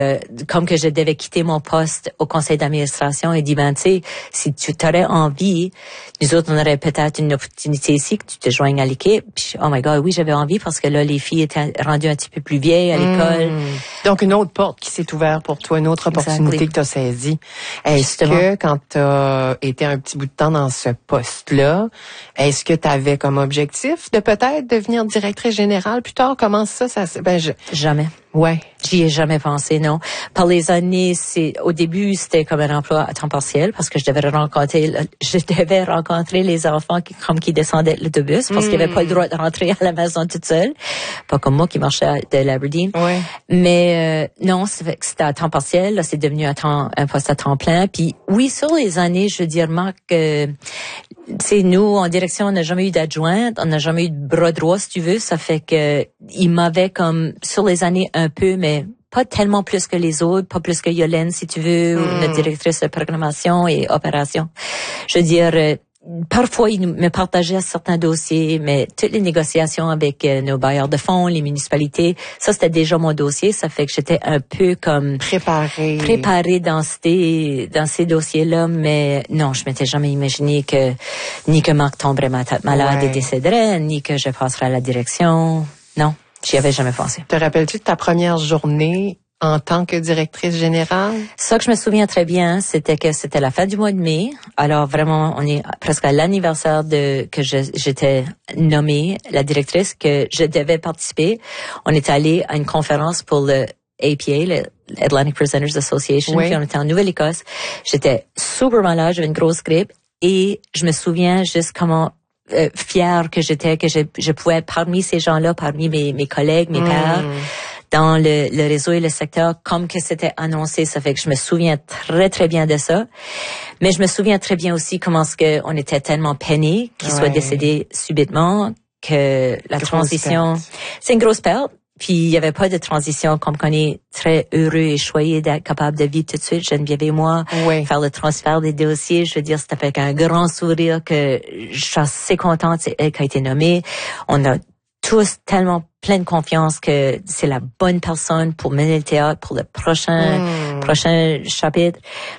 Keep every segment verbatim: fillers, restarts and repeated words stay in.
Euh, comme que je devais quitter mon poste au conseil d'administration et dit, ben, tu sais, si tu t'aurais envie, nous autres, on aurait peut-être une opportunité ici que tu te joignes à l'équipe. Puis, oh my God, oui, j'avais envie parce que là, les filles étaient rendues un petit peu plus vieilles à l'école. Mmh. Donc, une autre porte qui s'est ouverte pour toi, une autre opportunité Exactly. que tu as saisie. Est-ce Justement. que, quand tu as été un petit bout de temps dans ce poste-là, est-ce que tu avais comme objectif de peut-être devenir directrice générale plus tard? Comment ça, ça, ben, je... Jamais. Ouais. J'y ai jamais pensé, non. Par les années, c'est au début, c'était comme un emploi à temps partiel parce que je devais rencontrer, je devais rencontrer les enfants qui, comme qui descendaient de l'autobus parce mmh. qu'ils n'avaient pas le droit de rentrer à la maison toute seule. Pas comme moi qui marchais de l'Aberdeen. Ouais. Mais euh, non, c'était à temps partiel. Là, c'est devenu un, temps, un poste à temps plein. Puis oui, sur les années, je veux dire, Marc, que c'est nous en direction, on n'a jamais eu d'adjointe, on n'a jamais eu de bras droit, si tu veux. Ça fait que il m'avait comme sur les années un peu, mais pas tellement plus que les autres, pas plus que Yolène, si tu veux, mmh. notre directrice de programmation et opération. Je veux dire, euh, parfois, il me partageait certains dossiers, mais toutes les négociations avec euh, nos bailleurs de fonds, les municipalités, ça, c'était déjà mon dossier. Ça fait que j'étais un peu comme... Préparée. Préparée dans ces, dans ces dossiers-là, mais non, je m'étais jamais imaginé que, ni que Marc tomberait malade ouais. et décéderait, ni que je passerais à la direction. Non. J'y avais jamais pensé. Te rappelles-tu de ta première journée en tant que directrice générale? Ça que je me souviens très bien, c'était que c'était la fin du mois de mai. Alors vraiment, on est presque à l'anniversaire de que je, j'étais nommée la directrice, que je devais participer. On est allé à une conférence pour le A P A, le Atlantic Presenters Association, oui. puis on était en Nouvelle-Écosse. J'étais super malade, j'avais une grosse grippe et je me souviens juste comment Euh, fière que j'étais, que je, je pouvais être parmi ces gens-là, parmi mes, mes collègues, mes mmh. pairs, dans le, le réseau et le secteur, comme que c'était annoncé. Ça fait que je me souviens très, très bien de ça. Mais je me souviens très bien aussi comment est-ce que on était tellement peinés qu'il ouais. soit décédé subitement, que la grosse transition... Perte. C'est une grosse perte. Puis il y avait pas de transition, comme qu'on est très heureux et choyé d'être capable de vivre tout de suite, Geneviève et moi, oui. faire le transfert des dossiers. Je veux dire, c'était avec un grand sourire que je suis assez contente, c'est elle qui a été nommée. On a tous tellement plein de confiance que c'est la bonne personne pour mener le théâtre pour le prochain mmh. prochain chapitre.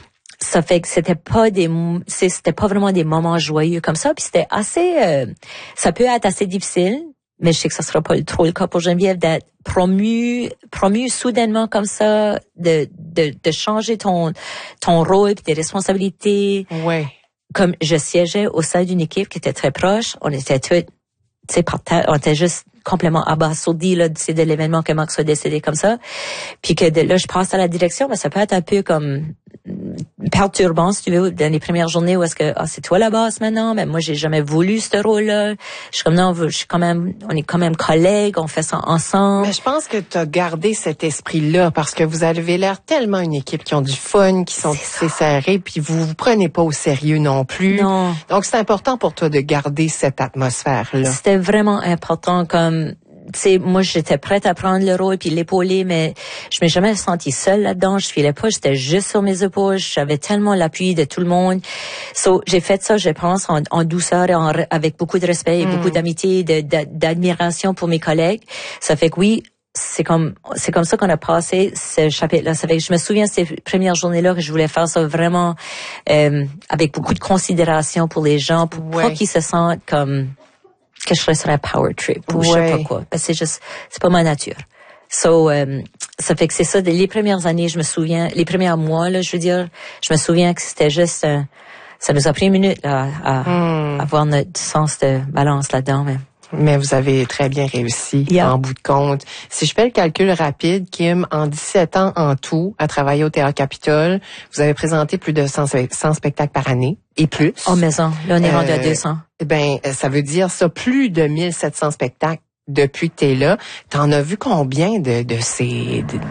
Ça fait que c'était pas des c'était pas vraiment des moments joyeux comme ça, puis c'était assez euh, ça peut être assez difficile. Mais je sais que ça sera pas trop le cas pour Geneviève d'être promue, promue soudainement comme ça, de, de, de changer ton, ton rôle et tes responsabilités. Ouais. Comme je siégeais au sein d'une équipe qui était très proche, on était tous, tu sais, par terre, on était juste complètement abasourdis, là, c'est de l'événement que Marc soit décédé comme ça. Puis que de là, je passe à la direction, mais ça peut être un peu comme perturbant, si tu veux, dans les premières journées où est-ce que, ah, c'est toi la boss maintenant, mais moi, j'ai jamais voulu ce rôle-là. Je suis comme, non, je suis quand même, on est quand même collègues, on fait ça ensemble. Mais je pense que tu as gardé cet esprit-là parce que vous avez l'air tellement une équipe qui ont du fun, qui sont assez serrés, puis vous vous prenez pas au sérieux non plus. Non. Donc, c'est important pour toi de garder cette atmosphère-là. C'était vraiment important comme, tu sais, moi, j'étais prête à prendre le rôle puis l'épauler, mais je m'ai jamais sentie seule là-dedans. Je filais pas, j'étais juste sur mes épaules. J'avais tellement l'appui de tout le monde. So, j'ai fait ça, je pense, en, en douceur et en, avec beaucoup de respect et mmh. beaucoup d'amitié, de, de, d'admiration pour mes collègues. Ça fait que oui, c'est comme, c'est comme ça qu'on a passé ce chapitre-là. Ça fait que je me souviens de ces premières journées-là que je voulais faire ça vraiment, euh, avec beaucoup de considération pour les gens, pour ouais. pas qu'ils se sentent comme, que je serais sur un power trip ou ouais. je sais pas quoi. Parce que c'est juste, c'est pas ma nature. So, um, ça fait que c'est ça. Les premières années, je me souviens, les premiers mois, là, je veux dire, je me souviens que c'était juste, euh, ça nous a pris une minute, là, à, hmm. à avoir notre sens de balance là-dedans, mais. Mais vous avez très bien réussi, yeah. en bout de compte. Si je fais le calcul rapide, Kim, en dix-sept ans en tout, à travailler au Théâtre Capitole, vous avez présenté plus de cent, cent spectacles par année et plus. Oh, maison. Là, on est euh, rendu à deux cents. Ben, ça veut dire ça, plus de mille sept cents spectacles depuis que t'es là. T'en as vu combien de, de ces... De,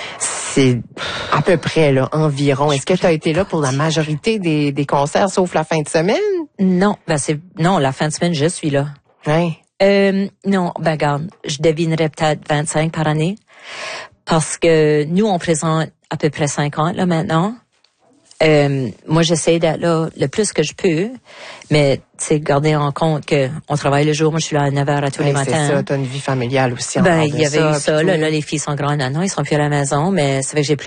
c'est à peu près, là, environ. Est-ce que tu as été là pour la majorité des, des concerts, sauf la fin de semaine? Non, ben c'est non, la fin de semaine, je suis là. Ouais. Euh, non, ben regarde, je devinerais peut-être vingt-cinq par année. Parce que nous, on présente à peu près cinquante là maintenant. Euh, moi, j'essaie d'être là le plus que je peux, mais c'est garder en compte que on travaille le jour. Moi, je suis là à neuf heures à tous ouais, les matins. C'est ça, t'as une vie familiale aussi. Ben, il y avait ça, eu ça. Là, là, les filles sont grandes. Non, ils sont plus à la maison, mais ça fait que j'ai plus